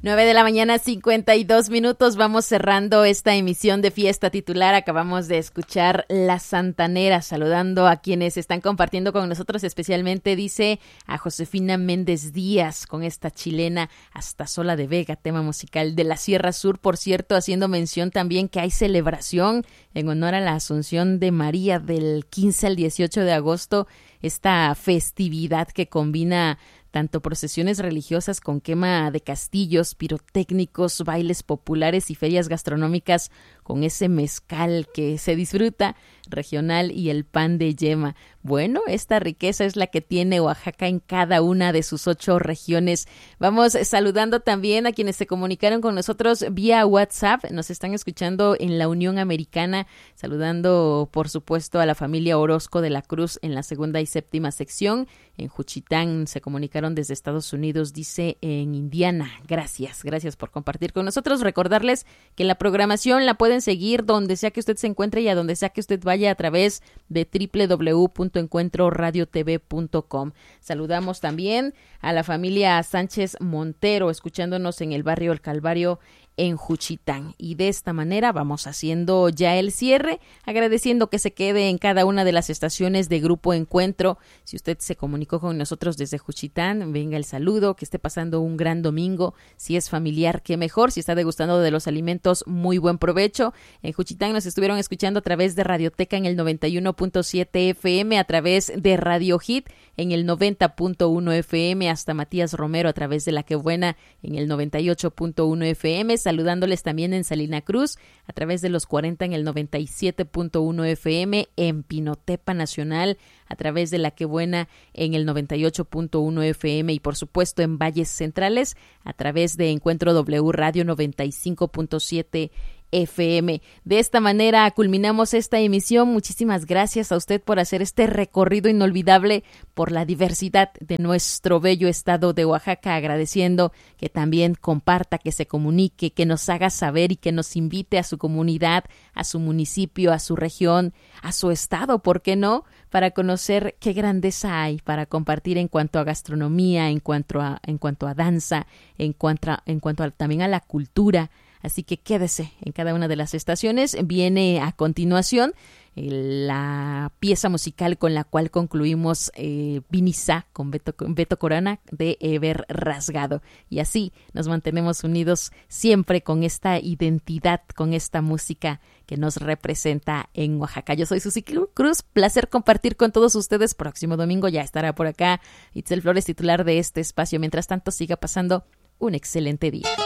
9 de la mañana, 52 minutos. Vamos cerrando esta emisión de Fiesta Titular. Acabamos de escuchar La Santanera, saludando a quienes están compartiendo con nosotros, especialmente dice a Josefina Méndez Díaz con esta chilena Hasta Sola de Vega, tema musical de la Sierra Sur. Por cierto, haciendo mención también que hay celebración en honor a la Asunción de María del 15 al 18 de agosto, esta festividad que combina tanto procesiones religiosas con quema de castillos, pirotécnicos, bailes populares y ferias gastronómicas con ese mezcal que se disfruta regional y el pan de yema. Bueno, esta riqueza es la que tiene Oaxaca en cada una de sus 8 regiones. Vamos saludando también a quienes se comunicaron con nosotros vía WhatsApp. Nos están escuchando en la Unión Americana, saludando por supuesto a la familia Orozco de la Cruz en la segunda y séptima sección. En Juchitán se comunicaron desde Estados Unidos, dice en Indiana. Gracias por compartir con nosotros. Recordarles que la programación la pueden seguir donde sea que usted se encuentre y a donde sea que usted vaya a través de www.encuentroradiotv.com. Saludamos también a la familia Sánchez Montero, escuchándonos en el barrio El Calvario en Juchitán. Y de esta manera vamos haciendo ya el cierre, agradeciendo que se quede en cada una de las estaciones de Grupo Encuentro. Si usted se comunicó con nosotros desde Juchitán, venga el saludo, que esté pasando un gran domingo. Si es familiar, qué mejor. Si está degustando de los alimentos, muy buen provecho. En Juchitán nos estuvieron escuchando a través de Radioteca en el 91.7 FM, a través de Radio Hit en el 90.1 FM, hasta Matías Romero a través de La Que Buena en el 98.1 FM. Saludándoles también en Salina Cruz a través de los 40 en el 97.1 FM, en Pinotepa Nacional a través de La Que Buena en el 98.1 FM y por supuesto en Valles Centrales a través de Encuentro W Radio 95.7 FM. De esta manera culminamos esta emisión. Muchísimas gracias a usted por hacer este recorrido inolvidable por la diversidad de nuestro bello estado de Oaxaca, agradeciendo que también comparta, que se comunique, que nos haga saber y que nos invite a su comunidad, a su municipio, a su región, a su estado, ¿por qué no?, para conocer qué grandeza hay, para compartir en cuanto a gastronomía, en cuanto a danza, en cuanto también a la cultura. Así que quédese en cada una de las estaciones. Viene a continuación la pieza musical con la cual concluimos Vinizá con Beto Corona de Eber Rasgado. Y así nos mantenemos unidos siempre con esta identidad, con esta música que nos representa en Oaxaca. Yo soy Susi Cruz, placer compartir con todos ustedes. Próximo domingo ya estará por acá Itzel Flores, titular de este espacio. Mientras tanto, siga pasando un excelente día.